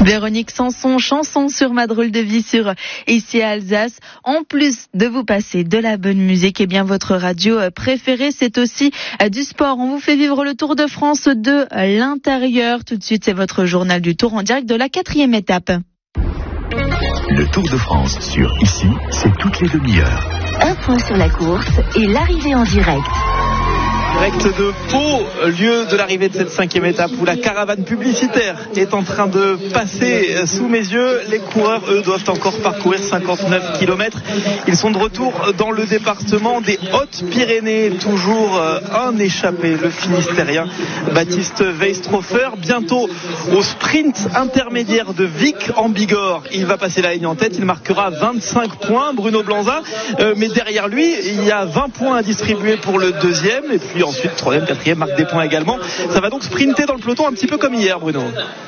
Véronique Sanson, chanson sur Ma drôle de vie sur Ici à Alsace. En plus de vous passer de la bonne musique, eh bien votre radio préférée, c'est aussi du sport. On vous fait vivre le Tour de France de l'intérieur. Tout de suite, c'est votre journal du Tour en direct de la 4e étape. Le Tour de France sur Ici, c'est toutes les demi-heures. Un point sur la course et l'arrivée en direct. Direct de Pau, lieu de l'arrivée de cette 5e étape où la caravane publicitaire est en train de passer sous mes yeux. Les coureurs, eux, doivent encore parcourir 59 km. Ils sont de retour dans le département des Hautes-Pyrénées. Toujours un échappé, le Finistérien Baptiste Weistrofer. Bientôt au sprint intermédiaire de Vic en Bigorre. Il va passer la ligne en tête. Il marquera 25 points, Bruno Blanza. Mais derrière lui, il y a 20 points à distribuer pour le deuxième. Et puis ensuite, 3e, 4e, marque des points également. Ça va donc sprinter dans le peloton un petit peu comme hier, Bruno.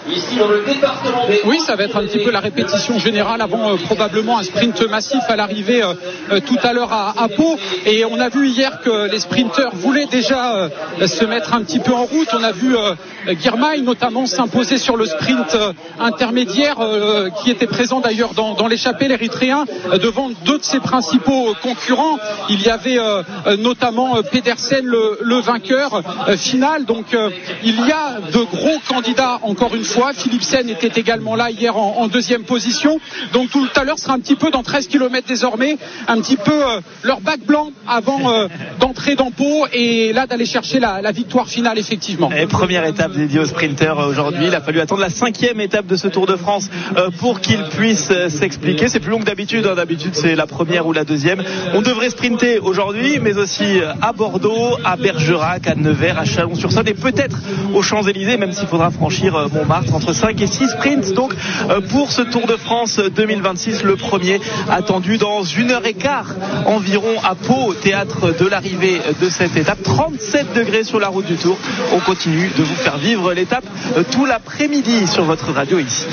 Oui, ça va être un petit peu la répétition générale avant probablement un sprint massif à l'arrivée tout à l'heure à Pau. Et on a vu hier que les sprinteurs voulaient déjà se mettre un petit peu en route. On a vu Girmay notamment s'imposer sur le sprint intermédiaire qui était présent d'ailleurs dans l'échappée, l'Érythréen, devant deux de ses principaux concurrents. Il y avait notamment Pedersen, le vainqueur final. Donc il y a de gros candidats encore une fois. Philipsen était également là hier en deuxième position. Donc tout à l'heure sera un petit peu dans 13 km désormais, un petit peu leur bac blanc avant d'entrer dans Pau et là d'aller chercher la victoire finale effectivement. Et première étape dédiée aux sprinters aujourd'hui. Il a fallu attendre la 5e étape de ce Tour de France pour qu'il puisse s'expliquer. C'est plus long que d'habitude. D'habitude c'est la première ou la deuxième. On devrait sprinter aujourd'hui, mais aussi à Bordeaux, à Bergerac, à Nevers, à Chalon-sur-Saône et peut-être aux Champs-Élysées, même s'il faudra franchir Montmartre. Entre 5 et 6 sprints donc pour ce Tour de France 2026, le premier attendu dans 1h15 environ à Pau, théâtre de l'arrivée de cette étape. 37 degrés sur la route du Tour. On continue de vous faire vivre l'étape tout l'après-midi sur votre radio ici.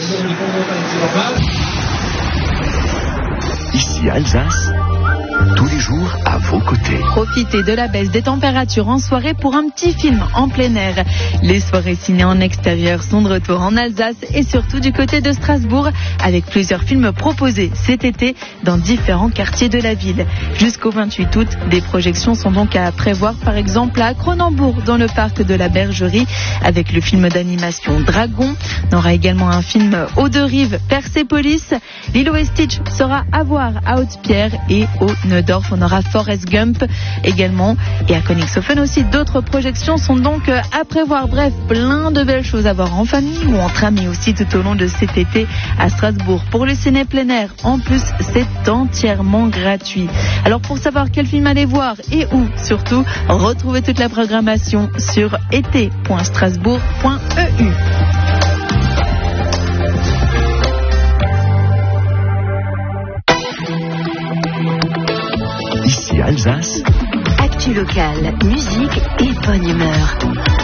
Ici Alsace, tous les jours à vos côtés. Profitez de la baisse des températures en soirée pour un petit film en plein air. Les soirées ciné en extérieur sont de retour en Alsace et surtout du côté de Strasbourg avec plusieurs films proposés cet été dans différents quartiers de la ville. Jusqu'au 28 août, des projections sont donc à prévoir par exemple à Cronenbourg dans le parc de la Bergerie avec le film d'animation Dragon. On aura également un film Eau de Rive, Persépolis. Lilo et Stitch sera à voir à Haute-Pierre et au Neudorf. On aura Forrest Gump également et à Königshofen aussi. D'autres projections sont donc à prévoir. Bref, plein de belles choses à voir en famille ou entre amis aussi tout au long de cet été à Strasbourg. Pour le ciné plein air, en plus, c'est entièrement gratuit. Alors pour savoir quel film aller voir et où, surtout, retrouvez toute la programmation sur été.strasbourg.eu. Ici Alsace. Actu locale, musique et bonne humeur.